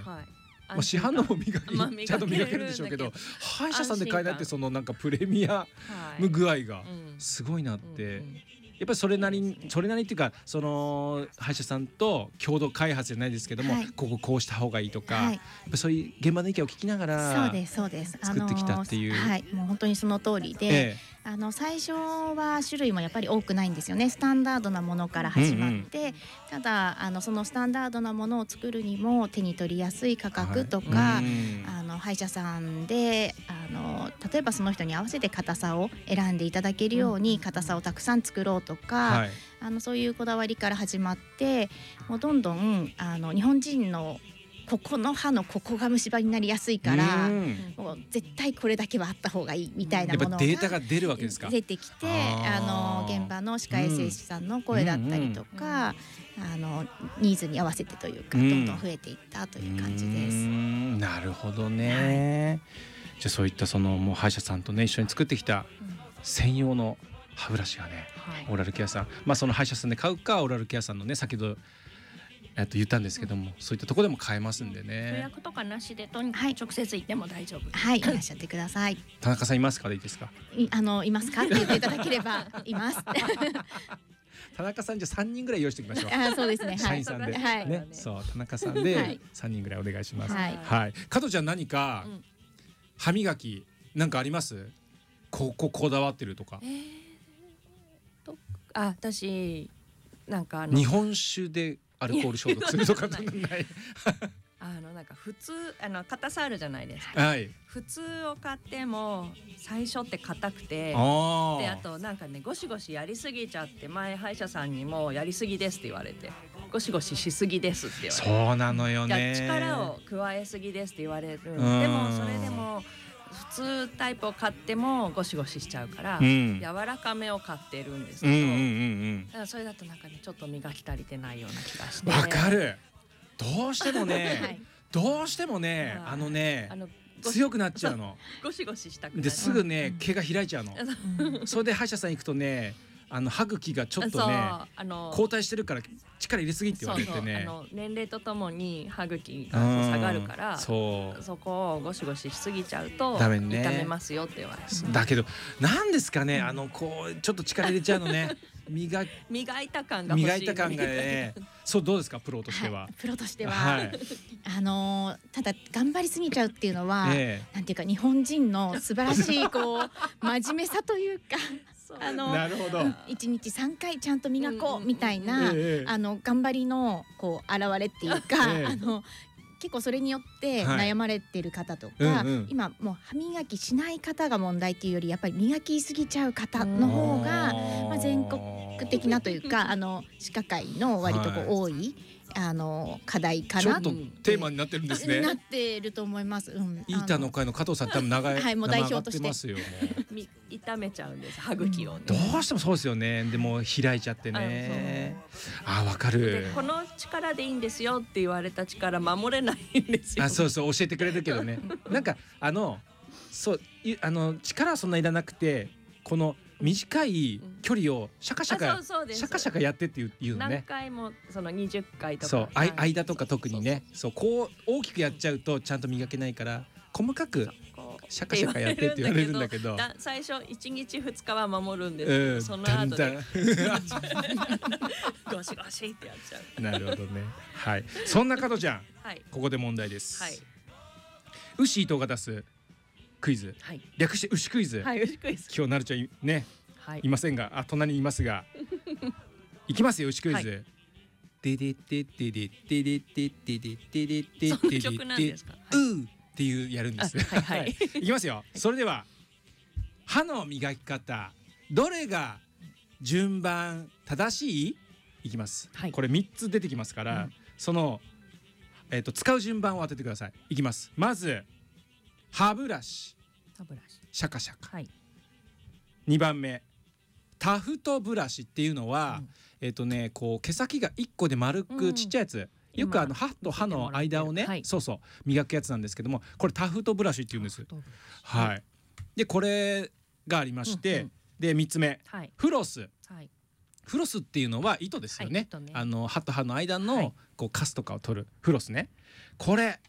はいまあ、市販のもまあちゃんと磨けるんでしょうけど、歯医者さんで買えないってそのなんかプレミアム具合がすごいなって、やっぱりそれなりにっていうか、その歯医者さんと共同開発じゃないですけども、こうした方がいいとか、やっぱそういう現場の意見を聞きながら作ってきたっていう、 もう本当にその通りで、最初は種類もやっぱり多くないんですよね。スタンダードなものから始まって、ただそのスタンダードなものを作るにも手に取りやすい価格とか、歯医者さんで例えばその人に合わせて硬さを選んでいただけるように硬さをたくさん作ろうとか、そういうこだわりから始まって、もうどんどん日本人のここの歯のここが虫歯になりやすいから、もう絶対これだけはあった方がいいみたいなものがデータが出るわけですか。 出てきて、現場の歯科衛生士さんの声だったりとか、ニーズに合わせてというか、どんどん増えていったという感じです。 なるほどね。じゃあそういったそのもう歯医者さんとね一緒に作ってきた専用の歯ブラシがね、オーラルケアさん、まあその歯医者さんで買うか、オーラルケアさんのね先ほど言ったんですけども、そういったところでも買えますんでね。 予約とかなしで直接行っても大丈夫。 いらっしゃってください。 田中さんいますかでいいですか。 いますかって言っていただければいます。 田中さんじゃ3人ぐらい用意しておきましょう。 そうですね。 社員さんでね、そう田中さんで3人ぐらいお願いします。はい。加藤ちゃん何か歯磨きなんかあります？こだわってるとか。 私なんか日本酒でアルコール消毒するとかない。 なんか普通硬さあるじゃないですか。普通を買っても最初って硬くて、であとなんかねゴシゴシやりすぎちゃって、前歯医者さんにもやりすぎですって言われて、ゴシゴシしすぎですって言われて、 そうなのよね。 力を加えすぎですって言われる。でもそれでも普通タイプを買ってもゴシゴシしちゃうから、柔らかめを買ってるんですけど、だからそれだとなんかねちょっと磨き足りてないような気がして。 わかる。どうしてもね、強くなっちゃうの。 ゴシゴシしたくなる。 ですぐね毛が開いちゃうの。それで歯医者さん行くとね、歯茎がちょっとね後退してるから力入れすぎって言われてね、 年齢とともに歯茎が下がるから、そこをゴシゴシしすぎちゃうと痛めますよって言われる。 だけどなんですかね、こうちょっと力入れちゃうのね。磨いた感が欲しいね。そうどうですかプロとしては。 プロとしてはただ頑張りすぎちゃうっていうのは、なんていうか日本人の素晴らしい真面目さというか。 なるほど。 1日3回ちゃんと磨こうみたいな頑張りの表れっていうか、結構それによって悩まれてる方とか、今もう歯磨きしない方が問題っていうより、やっぱり磨きすぎちゃう方の方が全国的なというか歯科界の割と多い課題かな。 ちょっとテーマになってるんですね。 なってると思います。 板の会の加藤さん多分長いもう代表としてますよ。 痛めちゃうんです歯茎をね。 どうしてもそうですよね。でも開いちゃってね。わかる。 この力でいいんですよって言われた力守れないんですよ。 そう教えてくれるけどね。なんか力はそんないらなくて、この短い距離をシャカシャカやってっていうのね。 何回もその20回とか。 そう間とか特にね。そうこう大きくやっちゃうとちゃんと磨けないから、細かくシャカシャカやってって言われるんだけど、 最初1日2日は守るんですけど、その後でゴシゴシってやっちゃう。 なるほどね。はい。そんな加藤ちゃん、ここで問題です。牛伊藤が出すクイズ、略して牛クイズ。今日なるちゃんねいませんが、隣にいますが、いきますよ牛クイズ。ででででででででででででそんな曲なんですか。 っていうやるんです。いきますよ。それでは歯の磨き方、どれが順番正しい？いきます。これ3つ出てきますから、その使う順番を当ててください。いきます。まず歯ブラシ、シャカシャカ。2番目タフトブラシっていうのは、こう毛先が1個で丸くちっちゃいやつ。よく歯と歯の間をね、磨くやつなんですけども、これタフトブラシっていうんです。はい。でこれがありまして、で3つ目フロス。フロスっていうのは糸ですよね。歯と歯の間のこうカスとかを取るフロスね。これ